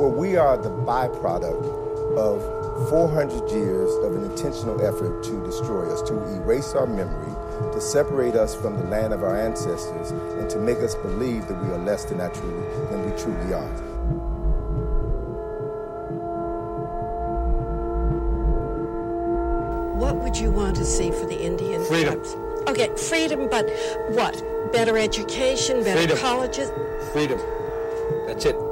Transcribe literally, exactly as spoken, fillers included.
Well, we are the byproduct of four hundred years of an intentional effort to destroy us, to erase our memory, to separate us from the land of our ancestors, and to make us believe that we are less than, that truly, than we truly are. What would you want to see for the Indian Freedom. tribes? Okay, freedom, but what? Better education, better Freedom. colleges? Freedom. That's it.